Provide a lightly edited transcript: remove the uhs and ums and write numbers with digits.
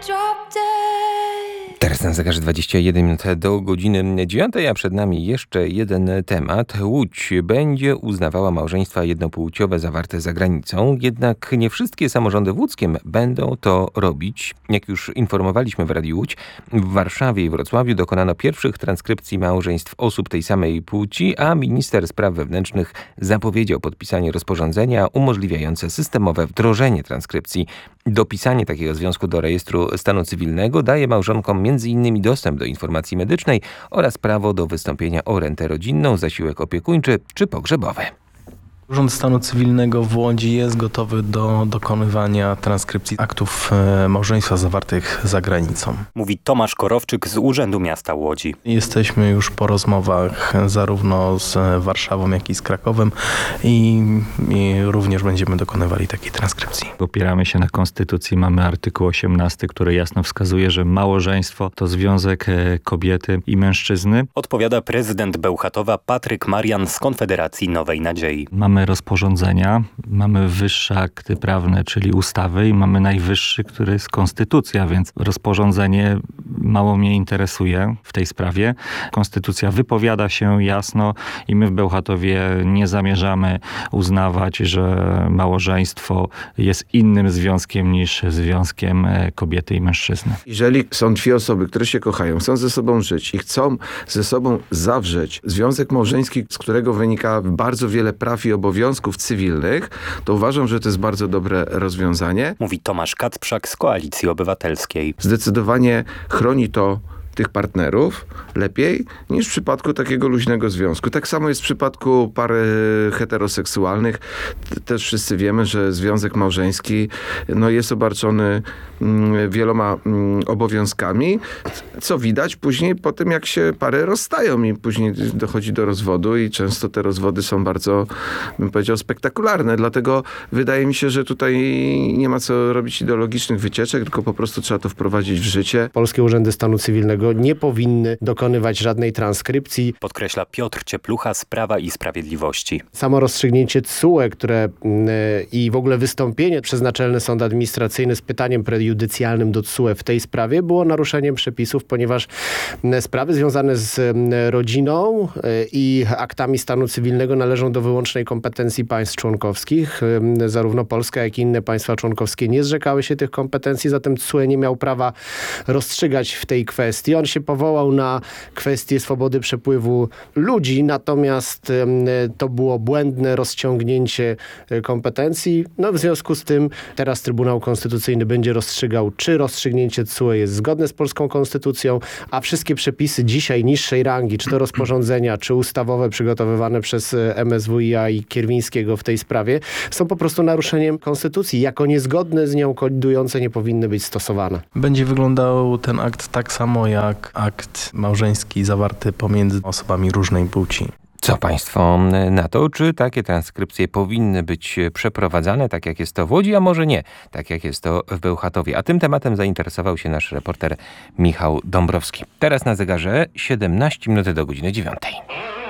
Teraz na zegarze 21 minut do godziny 9, a przed nami jeszcze jeden temat. Łódź będzie uznawała małżeństwa jednopłciowe zawarte za granicą, jednak nie wszystkie samorządy łódzkie będą to robić. Jak już informowaliśmy w Radiu Łódź, w Warszawie i Wrocławiu dokonano pierwszych transkrypcji małżeństw osób tej samej płci, a minister spraw wewnętrznych zapowiedział podpisanie rozporządzenia umożliwiające systemowe wdrożenie transkrypcji. Dopisanie takiego związku do rejestru stanu cywilnego daje małżonkom m.in. dostęp do informacji medycznej oraz prawo do wystąpienia o rentę rodzinną, zasiłek opiekuńczy czy pogrzebowy. Urząd Stanu Cywilnego w Łodzi jest gotowy do dokonywania transkrypcji aktów małżeństwa zawartych za granicą. Mówi Tomasz Korowczyk z Urzędu Miasta Łodzi. Jesteśmy już po rozmowach zarówno z Warszawą, jak i z Krakowem i również będziemy dokonywali takiej transkrypcji. Opieramy się na Konstytucji, mamy artykuł 18, który jasno wskazuje, że małżeństwo to związek kobiety i mężczyzny. Odpowiada prezydent Bełchatowa Patryk Marian z Konfederacji Nowej Nadziei. Mamy rozporządzenia, mamy wyższe akty prawne, czyli ustawy i mamy najwyższy, który jest konstytucja, więc rozporządzenie mało mnie interesuje w tej sprawie. Konstytucja wypowiada się jasno i my w Bełchatowie nie zamierzamy uznawać, że małżeństwo jest innym związkiem niż związkiem kobiety i mężczyzny. Jeżeli są dwie osoby, które się kochają, chcą ze sobą żyć i chcą ze sobą zawrzeć związek małżeński, z którego wynika bardzo wiele praw i obowiązków cywilnych, to uważam, że to jest bardzo dobre rozwiązanie. Mówi Tomasz Kacprzak z Koalicji Obywatelskiej. Zdecydowanie chroni to tych partnerów lepiej niż w przypadku takiego luźnego związku. Tak samo jest w przypadku par heteroseksualnych. Też wszyscy wiemy, że związek małżeński jest obarczony wieloma obowiązkami, co widać później po tym, jak się pary rozstają i później dochodzi do rozwodu i często te rozwody są bardzo, bym powiedział, spektakularne. Dlatego wydaje mi się, że tutaj nie ma co robić ideologicznych wycieczek, tylko po prostu trzeba to wprowadzić w życie. Polskie urzędy stanu cywilnego nie powinny dokonywać żadnej transkrypcji. Podkreśla Piotr Cieplucha z Prawa i Sprawiedliwości. Samo rozstrzygnięcie TSUE, i w ogóle wystąpienie przez Naczelny Sąd Administracyjny z pytaniem prejudycjalnym do TSUE w tej sprawie było naruszeniem przepisów, ponieważ sprawy związane z rodziną i aktami stanu cywilnego należą do wyłącznej kompetencji państw członkowskich. Zarówno Polska, jak i inne państwa członkowskie nie zrzekały się tych kompetencji, zatem TSUE nie miał prawa rozstrzygać w tej kwestii. On się powołał na kwestię swobody przepływu ludzi, natomiast to było błędne rozciągnięcie kompetencji. W związku z tym teraz Trybunał Konstytucyjny będzie rozstrzygał, czy rozstrzygnięcie TSUE jest zgodne z polską konstytucją, a wszystkie przepisy dzisiaj niższej rangi, czy to rozporządzenia, czy ustawowe przygotowywane przez MSWiA i Kierwińskiego w tej sprawie, są po prostu naruszeniem konstytucji. Jako niezgodne z nią kolidujące nie powinny być stosowane. Będzie wyglądał ten akt tak samo jak akt małżeński zawarty pomiędzy osobami różnej płci. Co państwo na to? Czy takie transkrypcje powinny być przeprowadzane, tak jak jest to w Łodzi, a może nie, tak jak jest to w Bełchatowie? A tym tematem zainteresował się nasz reporter Michał Dąbrowski. Teraz na zegarze 17 minut do godziny 9.